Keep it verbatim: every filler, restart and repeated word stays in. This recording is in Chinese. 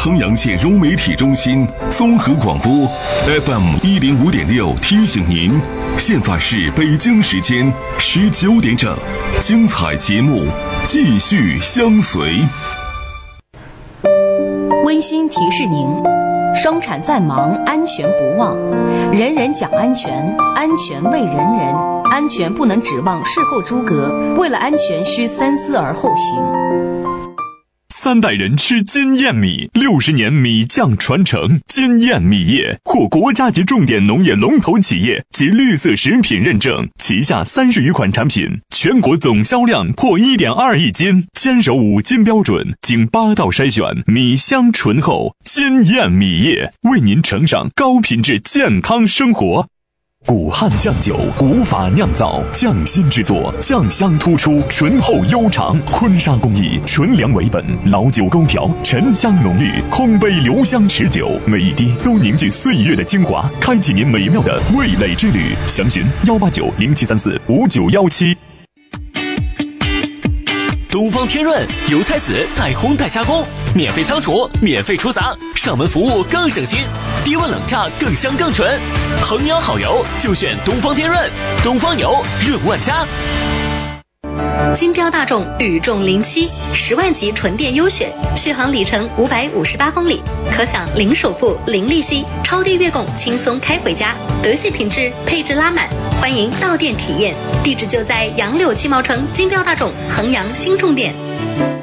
衡阳县融媒体中心综合广播 F M 一零五点六提醒您，现在是北京时间十九点整，精彩节目继续相随。 温馨提示您，生产再忙，安全不忘。人人讲安全，安全为人人，安全不能指望事后诸葛，为了安全需三思而后行。 三代人吃金燕米，六十年米酱传承。金燕米业获国家级重点农业龙头企业及绿色食品认证，旗下三十余款产品，全国总销量破 一点二亿斤，坚守五金标准，经八道筛选，米香醇厚。金燕米业为您呈上高品质健康生活。古汉酱酒，古法酿造，匠心制作，酱香突出，醇厚悠长。坤沙工艺，纯粮为本，老酒勾调，沉香浓郁，空杯留香持久，每一滴都凝聚岁月的精华，开启您美妙的味蕾之旅。详询幺八九零七三四五九幺七。 东方天润油菜籽带烘带加工，免费仓储，免费出杂，上门服务更省心，低温冷榨更香更纯。衡阳好油就选东方天润，东方油润万家。 金标大众宇众零七十万级纯电优选，续航里程五百五十八公里，可享零首付、零利息，超低月供，轻松开回家。德系品质，配置拉满，欢迎到店体验。地址就在杨柳七毛城金标大众衡阳新重点。